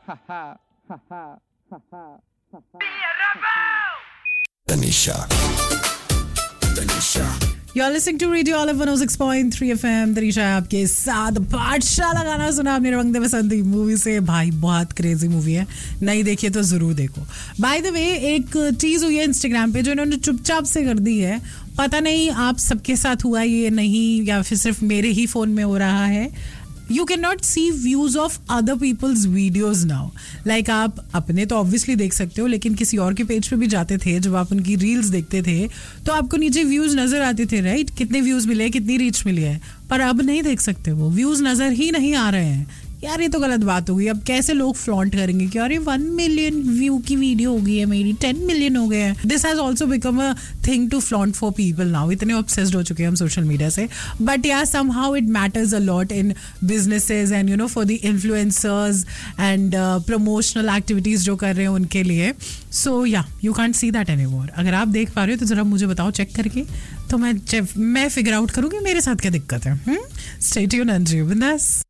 Tanisha. You're listening to Radio Olive 106.3 FM. Tanisha है आपके साथ. पाठशाला गाना सुना आपने रंग दे बसंती मूवी से. भाई बहुत क्रेजी मूवी है, नहीं देखिए तो जरूर देखो. बाय द वे एक चीज हुई है इंस्टाग्राम पे जो इन्होंने चुपचाप से कर दी है. पता नहीं आप सबके साथ हुआ ये नहीं या फिर सिर्फ मेरे ही फोन में हो रहा है. You cannot see views of other people's videos now. Like आप अपने तो obviously देख सकते हो, लेकिन किसी और के पेज पे भी जाते थे जब आप उनकी रील्स देखते थे तो आपको नीचे व्यूज नजर आते थे, राइट? कितने व्यूज मिले, कितनी रीच मिली है. पर अब नहीं देख सकते, वो व्यूज नजर ही नहीं आ रहे हैं. यार ये तो गलत बात हो गई. अब कैसे लोग फ्लॉन्ट करेंगे कि अरे 1 मिलियन व्यू की वीडियो हो गई है मेरी, 10 मिलियन हो गए हैं. This has also become a thing to flaunt for people now. इतने ऑब्सेस्ड हो चुके हैं हम सोशल मीडिया से. बट या somehow it matters a lot in businesses and you know for the influencers and promotional activities जो कर रहे हैं उनके लिए. सो या you can't see that anymore. अगर आप देख पा रहे हो तो जरा मुझे बताओ चेक करके, तो मैं फिगर आउट करूँगी मेरे साथ क्या दिक्कत है. स्टे ट्यून्ड एंड बिंदास.